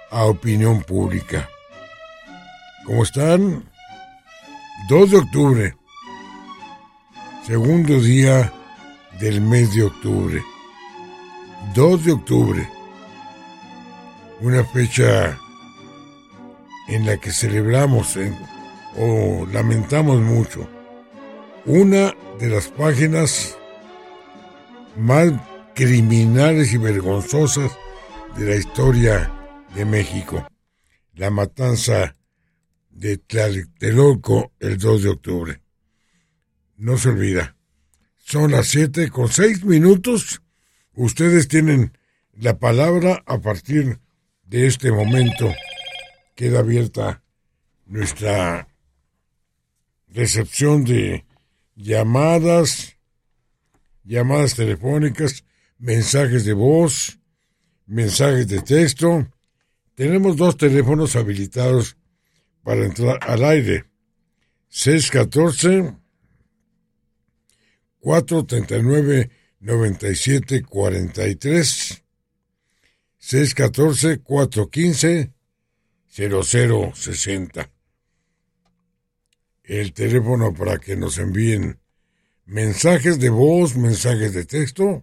a opinión pública. ¿Cómo están? 2 de octubre, segundo día del mes de octubre. 2 de octubre, una fecha en la que celebramos o lamentamos mucho una de las páginas más criminales y vergonzosas de la historia de México, la matanza de Tlatelolco el 2 de octubre. No se olvida, son las 7:06. Ustedes tienen la palabra. A partir de este momento queda abierta nuestra recepción de llamadas telefónicas, mensajes de voz, mensajes de texto. Tenemos 2 teléfonos habilitados para entrar al aire: 614-439-9743, 614-415-0060. El teléfono para que nos envíen mensajes de voz, mensajes de texto: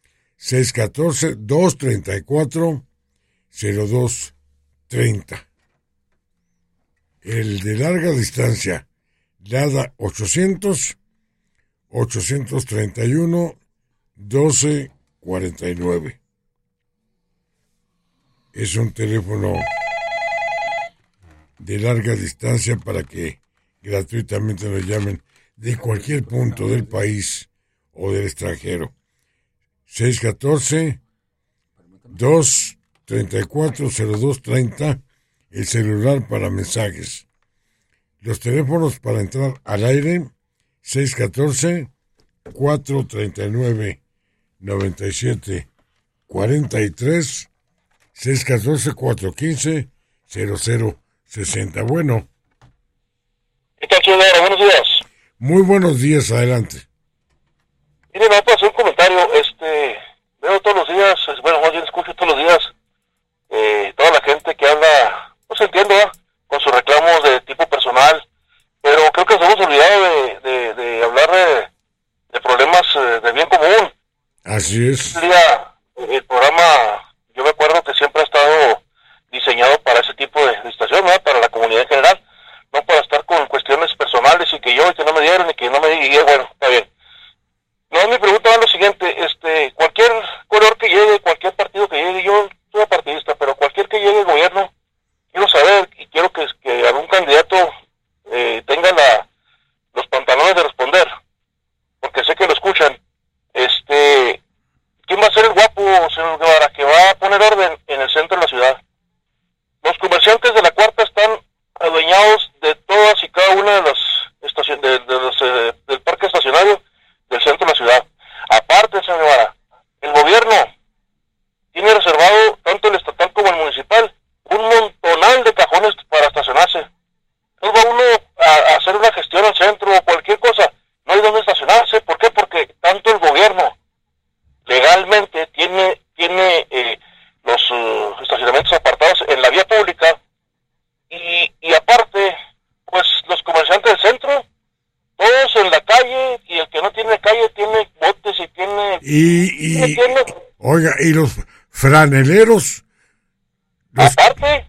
614-234-0230. El de larga distancia, LADA 800-831-1249. Es un teléfono de larga distancia para que gratuitamente nos llamen de cualquier punto del país o del extranjero. 614-234-0230, el celular para mensajes. Los teléfonos para entrar al aire: 614-439-9743, 614-415-0060. Bueno. ¿Qué tal, señora? Buenos días. Muy buenos días, adelante. Mire, me voy a hacer un comentario. Veo todos los días, bueno, más bien escucho todos los días, toda la gente que anda, pues entiendo, con sus reclamos de tipo personal, pero creo que nos hemos olvidado de hablar de problemas de bien común. Así es. El programa, yo me acuerdo que siempre ha estado diseñado para ese tipo de situación, ¿no? Para la comunidad en general, no para estar con cuestiones personales y que no me dieron y que no me digan, bueno, está bien. No, mi pregunta va a lo siguiente: cualquier color que llegue, cualquier partido que llegue, yo soy partidista, pero cualquier que llegue el gobierno, quiero saber y quiero que algún candidato tenga los pantalones de responder, porque sé que lo escuchan. ¿Quién va a ser el guapo, señor Guevara, que va a poner orden en el centro de la ciudad? Los comerciantes de la Cuarta están adueñados de todas y cada una de las estaciones del parque estacionario del centro de la ciudad. Aparte, señor Guevara, el gobierno tiene reservado, tanto el estatal como el municipal, un montonal de cajones para estacionarse. Entonces va uno a hacer una gestión al centro o cualquier cosa, no hay dónde estacionarse. ¿Por qué? Porque tanto el gobierno legalmente tiene los estacionamientos apartados en la vía pública, y aparte, pues los comerciantes del centro, todos en la calle, y el que no tiene calle tiene botes y tiene... Oiga, y los franeleros... Aparte.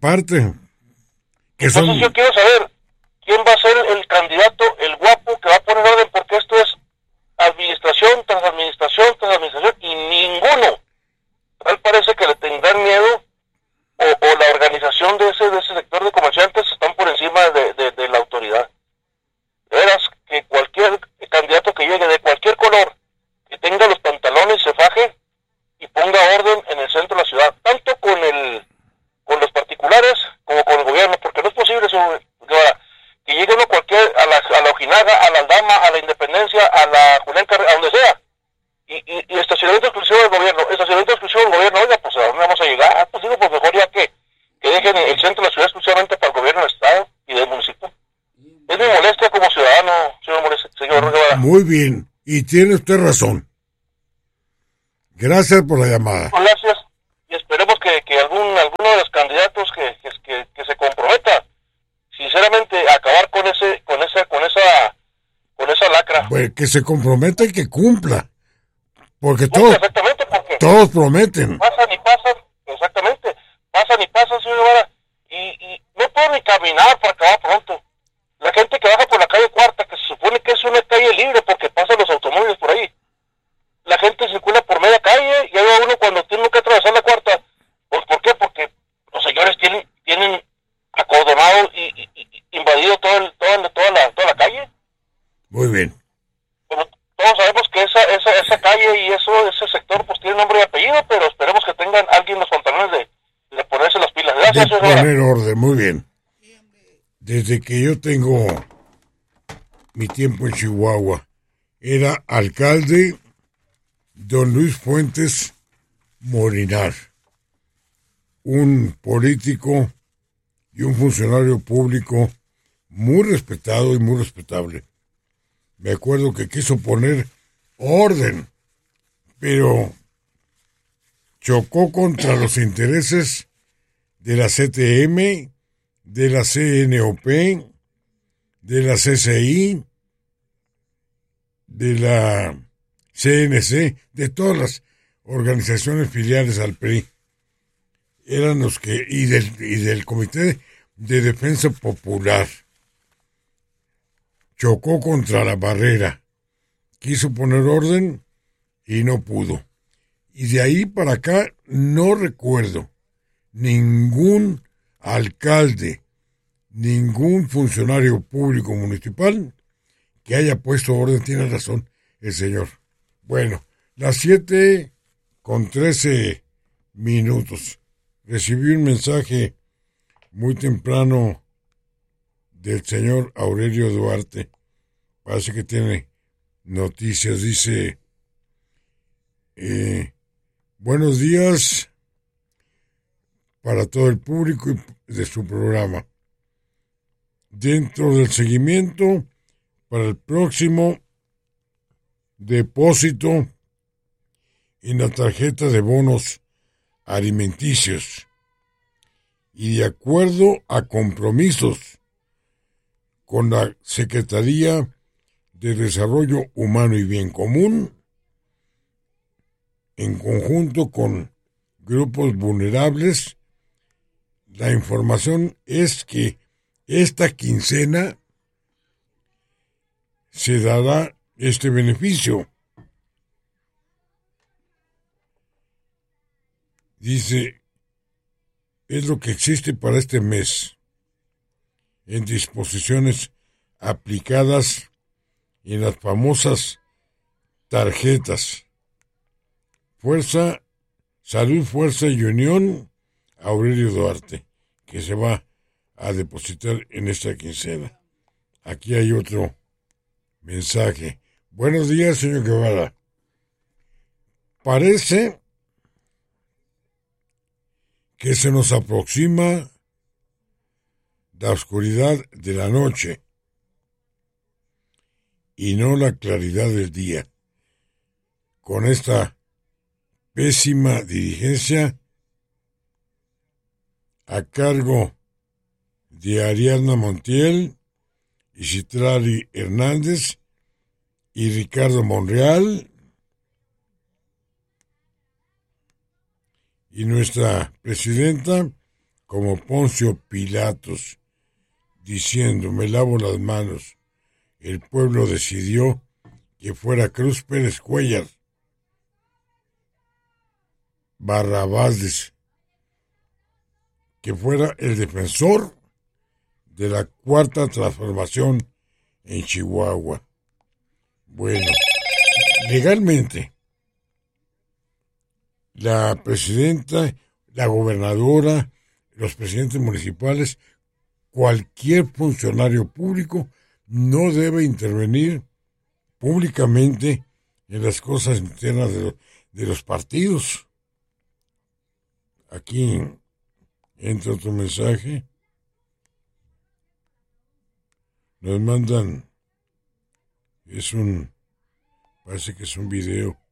Entonces yo quiero saber quién va a ser el candidato, el guapo, que va a poner orden, porque esto es administración tras administración tras administración, y ninguno, tal parece que le tendrán miedo, o la organización de ese sector de comerciantes están por encima de la autoridad. De veras, que cualquier candidato que llegue de cualquier color, que tenga los pantalones, se faje y ponga orden en el centro de la ciudad, tanto con los particulares como con el gobierno, porque no es posible, señor Guevara, que llegue uno cualquier a la Ojinaga, a la Aldama, a la Independencia, a la Julián Carrera, a donde sea, y estacionamiento exclusivo del gobierno, oiga, pues ¿a dónde vamos a llegar? Pues digo, pues mejor ya que dejen el centro de la ciudad exclusivamente para el gobierno del estado y del municipio. Es mi molestia como ciudadano, señor Guevara. Muy bien, y tiene usted razón. Gracias por la llamada. Gracias, y esperemos que algún uno de los candidatos que se comprometa, sinceramente, a acabar con esa lacra. Pues que se comprometa y que cumpla. Porque Exactamente, porque todos prometen. pasan y pasan, exactamente, pasan y pasan, señor Guevara, y no puedo ni caminar para acabar pronto. La gente que baja por la calle Cuarta, que se supone que es una calle libre porque pasan los automóviles por ahí, la gente circula por media calle y ahí va uno cuando tiene que atravesar la Cuarta. Pues, ¿por qué? Porque los señores tienen acordonado y invadido toda la calle. Muy bien. Pero todos sabemos que esa calle y ese sector pues tiene nombre y apellido, pero esperemos que tengan alguien los pantalones de ponerse las pilas. Gracias, de poner orden, muy bien. Desde que yo tengo mi tiempo en Chihuahua, era alcalde don Luis Fuentes Molinar, un político y un funcionario público muy respetado y muy respetable. Me acuerdo que quiso poner orden, pero chocó contra los intereses de la CTM, de la CNOP, de la CCI, de la CNC, de todas las organizaciones filiales al PRI. Eran los que, y del Comité de Defensa Popular. Chocó contra la barrera, quiso poner orden y no pudo. Y de ahí para acá no recuerdo ningún alcalde, ningún funcionario público municipal que haya puesto orden. Tiene razón el señor. Bueno, las 7:13. Recibí un mensaje muy temprano del señor Aurelio Duarte. Parece que tiene noticias. Dice, buenos días para todo el público de su programa. Dentro del seguimiento para el próximo depósito en la tarjeta de bonos alimenticios y de acuerdo a compromisos con la Secretaría de Desarrollo Humano y Bien Común, en conjunto con grupos vulnerables, la información es que esta quincena se dará este beneficio. Dice, es lo que existe para este mes, en disposiciones aplicadas en las famosas tarjetas Fuerza, Salud, Fuerza y Unión Aurelio Duarte, que se va a depositar en esta quincena. Aquí hay otro mensaje. Buenos días, señor Guevara. Parece que se nos aproxima la oscuridad de la noche y no la claridad del día. Con esta pésima dirigencia a cargo de Ariadna Montiel, Citlali Hernández y Ricardo Monreal, y nuestra presidenta como Poncio Pilatos, diciendo, me lavo las manos, el pueblo decidió que fuera Cruz Pérez Cuellar, Barrabás, que fuera el defensor de la cuarta transformación en Chihuahua. Bueno, legalmente, la presidenta, la gobernadora, los presidentes municipales, cualquier funcionario público no debe intervenir públicamente en las cosas internas de los partidos. Aquí entra otro mensaje. Nos mandan, parece que es un video